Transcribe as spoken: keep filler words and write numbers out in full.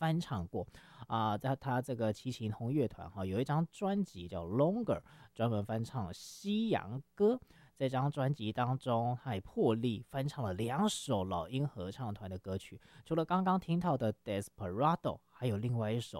翻唱过啊。在、呃、他这个齐秦红乐团哈有一张专辑叫 Longer， 专门翻唱西洋歌。这张专辑当中，他也破例翻唱了两首老鹰合唱团的歌曲，除了刚刚听到的 Desperado， 还有另外一首